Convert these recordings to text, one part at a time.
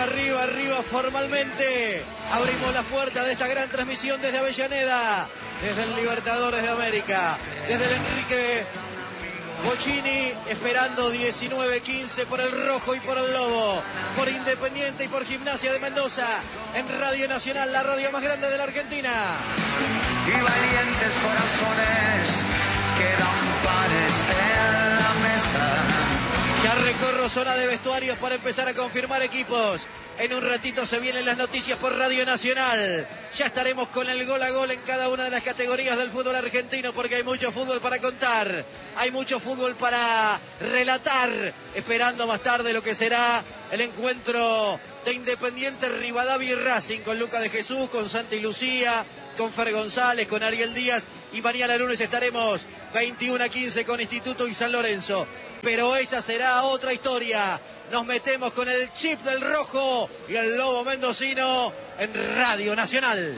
arriba formalmente. Abrimos las puertas de esta gran transmisión desde Avellaneda, desde el Libertadores de América, desde el Enrique Bocchini, esperando 19-15 por el rojo y por el lobo, por Independiente y por Gimnasia de Mendoza, en Radio Nacional, la radio más grande de la Argentina. Y valientes corazones quedan pares en la mesa. Ya recorro zona de vestuarios para empezar a confirmar equipos. En un ratito se vienen las noticias por Radio Nacional. Ya estaremos con el gol a gol en cada una de las categorías del fútbol argentino, porque hay mucho fútbol para contar, hay mucho fútbol para relatar, esperando más tarde lo que será el encuentro de Independiente, Rivadavia y Racing, con Lucas de Jesús, con Santi Lucía, con Fer González, con Ariel Díaz, y mañana lunes estaremos 21-15 con Instituto y San Lorenzo. Pero esa será otra historia. Nos metemos con el chip del rojo y el lobo mendocino en Radio Nacional.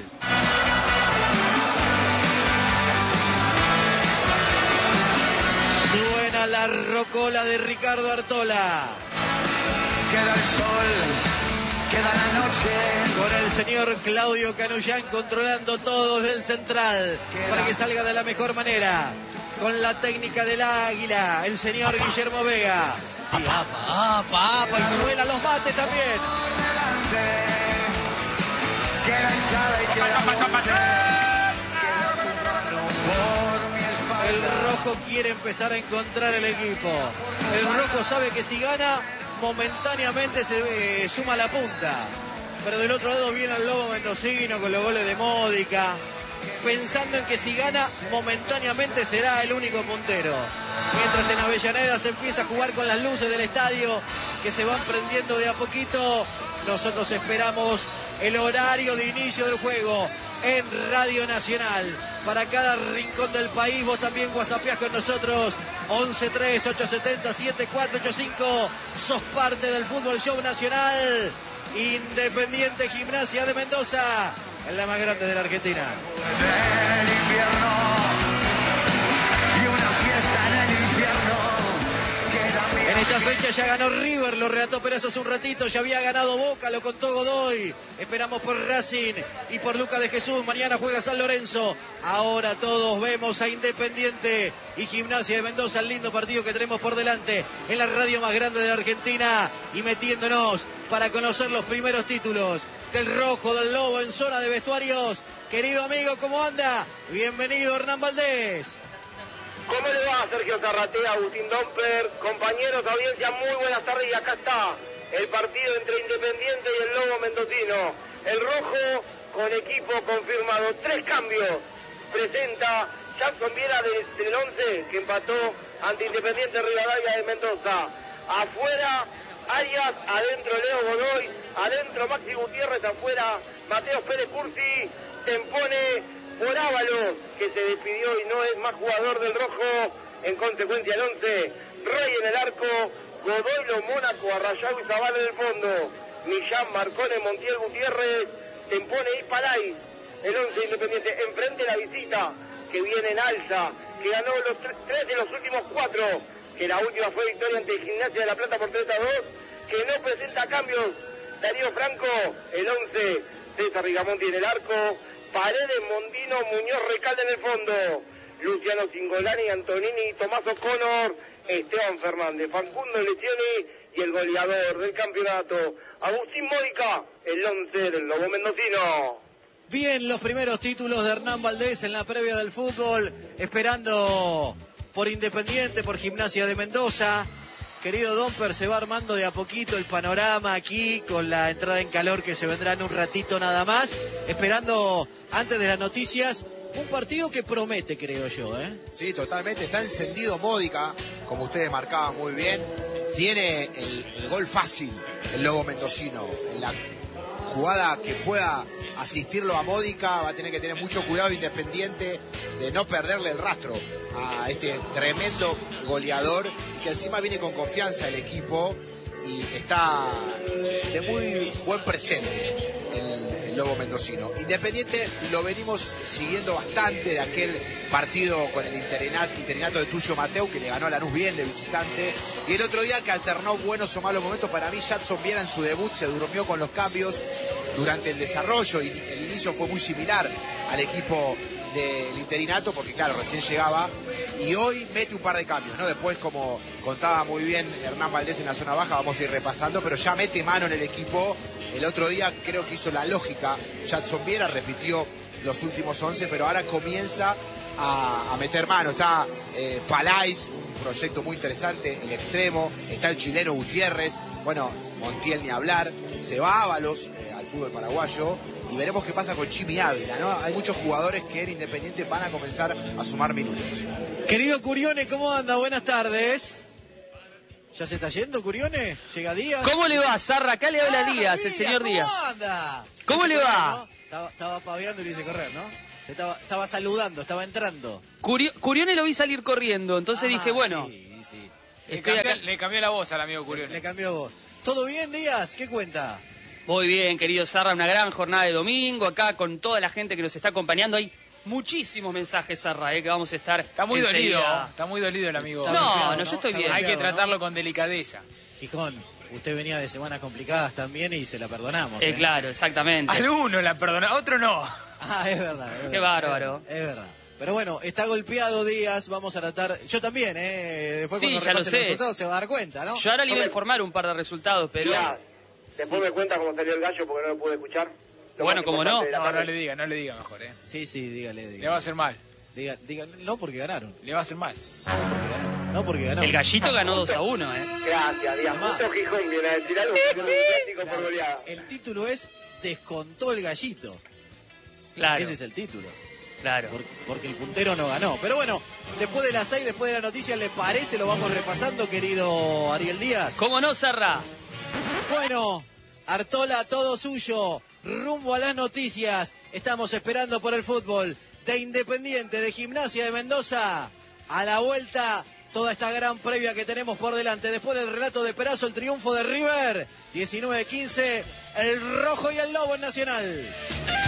Suena la rocola de Ricardo Artola. Queda el sol, queda la noche. Con el señor Claudio Canullán controlando todo desde el central para que salga de la mejor manera. Con la técnica del águila, el señor Guillermo Vega. Sí, apa, y suenan los mates también. El rojo quiere empezar a encontrar el equipo. El rojo sabe que si gana, momentáneamente se suma la punta. Pero del otro lado viene el lobo mendocino con los goles de Módica, pensando en que si gana, momentáneamente será el único puntero. Mientras en Avellaneda se empieza a jugar con las luces del estadio, que se van prendiendo de a poquito, nosotros esperamos el horario de inicio del juego en Radio Nacional. Para cada rincón del país, vos también whatsappeás con nosotros, 11-3-870-7485. Sos parte del Fútbol Show Nacional. Independiente Gimnasia de Mendoza, en la más grande de la Argentina. Del invierno y una fiesta en el infierno. En esta fecha ya ganó River, lo relató Perazo hace un ratito, ya había ganado Boca, lo contó Godoy. Esperamos por Racing y por Lucas de Jesús. Mañana juega San Lorenzo. Ahora todos vemos a Independiente y Gimnasia de Mendoza, el lindo partido que tenemos por delante en la radio más grande de la Argentina, y metiéndonos para conocer los primeros títulos del rojo, del lobo en zona de vestuarios. Querido amigo, ¿cómo anda? Bienvenido, Hernán Valdés. ¿Cómo le va, Sergio Zarratea, Agustín Domper? Compañeros, audiencia, muy buenas tardes, y acá está el partido entre Independiente y el lobo mendocino. El rojo con equipo confirmado, 3 cambios. Presenta Jackson Viera del 11, que empató ante Independiente Rivadavia de Mendoza. Afuera, Arias, adentro Leo Godoy, adentro Maxi Gutiérrez, afuera Mateo Pérez Cursi, Tempone por Ábalos, que se despidió y no es más jugador del rojo. En consecuencia el 11, Rey en el arco, Godoy, Lo Mónaco, Arrayado y Zavala en el fondo, Millán, Marcone, Montiel, Gutiérrez, Tempone y Palay. El 11 Independiente enfrente la visita, que viene en alza, que ganó los 3 de los últimos 4, que la última fue victoria ante Gimnasia de La Plata por 3-2, que no presenta cambios. Darío Franco, el 11, César Rigamonti en el arco, Paredes, Mondino, Muñoz, Recalde en el fondo, Luciano Cingolani, Antonini, Tomás O'Connor, Esteban Fernández, Facundo Lecioni y el goleador del campeonato, Agustín Módica, el 11 del lobo mendocino. Bien, los primeros títulos de Hernán Valdés en la previa del fútbol, esperando por Independiente, por Gimnasia de Mendoza. Querido Domper, se va armando de a poquito el panorama aquí con la entrada en calor que se vendrá en un ratito nada más, esperando antes de las noticias un partido que promete, creo yo, ¿eh? Sí, totalmente, está encendido Módica, como ustedes marcaban muy bien, tiene el gol fácil el lobo mendocino, en la jugada que pueda asistirlo a Módica va a tener que tener mucho cuidado Independiente de no perderle el rastro a este tremendo goleador, que encima viene con confianza el equipo y está de muy buen presente el el Lobo mendocino. Independiente lo venimos siguiendo bastante de aquel partido con el interinato de Tuyo Mateu, que le ganó a Lanús bien de visitante. Y el otro día que alternó buenos o malos momentos, para mí Jadson Viera en su debut se durmió con los cambios durante el desarrollo, y el inicio fue muy similar al equipo del interinato, porque claro, recién llegaba, y hoy mete un par de cambios, ¿no? Después, como contaba muy bien Hernán Valdés en la zona baja, vamos a ir repasando, pero ya mete mano en el equipo. El otro día creo que hizo la lógica Jadson Viera, repitió los últimos 11, pero ahora comienza a meter mano. Está Palais, un proyecto muy interesante, el extremo, está el chileno Gutiérrez, bueno, Montiel ni hablar, se va Ábalos al fútbol paraguayo, y veremos qué pasa con Chimi Ávila, ¿no? Hay muchos jugadores que en Independiente van a comenzar a sumar minutos. Querido Curione, ¿cómo anda? Buenas tardes. ¿Ya se está yendo, Curione? ¿Llega Díaz? ¿Cómo le va, Zarra? Acá le habla Díaz, el señor Díaz. ¿Cómo anda? ¿Cómo le va? ¿No? Estaba paveando y lo hice correr, ¿no? Estaba saludando, estaba entrando. Curione lo vi salir corriendo, entonces dije, bueno, Sí. Le cambió la voz al amigo Curione. Le cambió voz. ¿Todo bien, Díaz? ¿Qué cuenta? muy bien, querido Zarra, una gran jornada de domingo acá con toda la gente que nos está acompañando. Hay muchísimos mensajes, Zarra, que vamos a estar Está muy enseguida. dolido el amigo. No, yo estoy bien. Hay que tratarlo con delicadeza. Gijón, usted venía de semanas complicadas también y se la perdonamos. Claro, exactamente. Alguno la perdona, otro no. Ah, es verdad. Qué bárbaro. Es verdad. Pero bueno, está golpeado Díaz, vamos a tratar... Yo también, después Sí, cuando ya lo repase sé. los resultados se va a dar cuenta, ¿no? Yo ahora le iba a informar un par de resultados, pero... Ya, después me cuenta cómo salió el gallo porque no lo pude escuchar. Lo Bueno, más cómo importante no. de la No, tarde. no le diga mejor, Sí, dígale. Le va a hacer mal. Diga, no porque ganaron. Le va a hacer mal. No porque ganaron. El Gallito ganó 2-1, Gracias, Díaz. Además- Justo Gijón viene a decir algo que es un clásico por goleada. El título es Descontó el Gallito. Claro, Ese es el título. claro. Porque el puntero no ganó. Pero bueno, después de las 6, después de la noticia, ¿le parece? Lo vamos repasando, querido Ariel Díaz. ¿Cómo no, Zarra? Bueno, Artola, todo suyo. Rumbo a las noticias. Estamos esperando por el fútbol de Independiente, de Gimnasia de Mendoza. A la vuelta, toda esta gran previa que tenemos por delante. Después del relato de Perazo, el triunfo de River. 19-15, el Rojo y el Lobo en Nacional.